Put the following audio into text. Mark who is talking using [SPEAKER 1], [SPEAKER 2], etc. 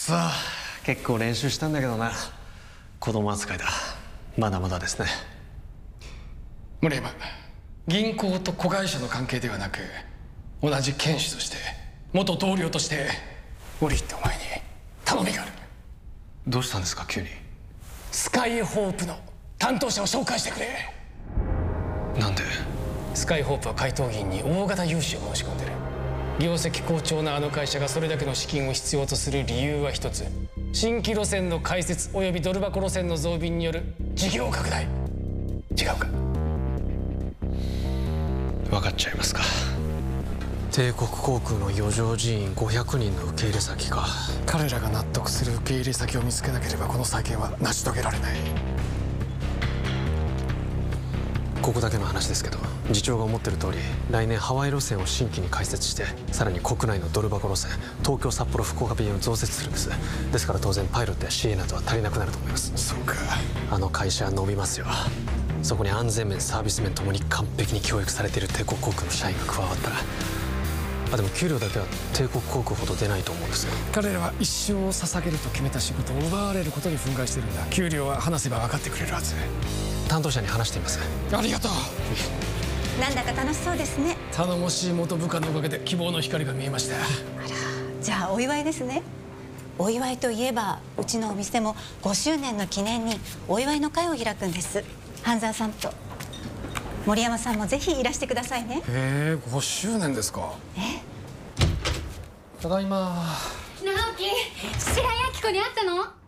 [SPEAKER 1] さあ結構練習したんだけどな。子供扱いだ。まだまだですね。
[SPEAKER 2] 森山、銀行と子会社の関係ではなく、同じ剣士として元同僚として折り入ってお前に頼みがある。
[SPEAKER 1] どうしたんですか急に。
[SPEAKER 2] スカイホープの担当者を紹介してくれ。
[SPEAKER 1] なんで？
[SPEAKER 2] スカイホープは怪盗議員に大型融資を申し込んでる。業績好調なあの会社がそれだけの資金を必要とする理由は一つ。新規路線の開設およびドル箱路線の増便による事業拡大。違うか？
[SPEAKER 1] 分かっちゃいますか。帝国航空の余剰人員500人の受け入れ先か。
[SPEAKER 2] 彼らが納得する受け入れ先を見つけなければこの再建は成し遂げられない。
[SPEAKER 1] ここだけの話ですけど、次長が思ってる通り来年ハワイ路線を新規に開設して、さらに国内のドル箱路線、東京札幌福岡便を増設するんです。ですから当然パイロットや CA などは足りなくなると思います。
[SPEAKER 2] そうか。
[SPEAKER 1] あの会社は伸びますよ。そこに安全面サービス面ともに完璧に教育されている帝国航空の社員が加わったら、でも給料だけは帝国航空ほど出ないと思うんですよ。彼らは一生を捧げると決めた仕事を奪われることに憤慨してるんだ。給料は話せば分かってくれるはず。担当者に話しています。ありがとう。
[SPEAKER 3] なんだか楽しそうですね。
[SPEAKER 2] 頼もしい元部下のおかげで希望の光が見えました。
[SPEAKER 3] じゃあお祝いですね。お祝いといえばうちのお店も5周年の記念にお祝いの会を開くんです。半沢さんと森山さんもぜひいらしてくださいね。
[SPEAKER 2] へえ、5周年ですか。ただいま。
[SPEAKER 4] 直樹、白井明子に会ったの？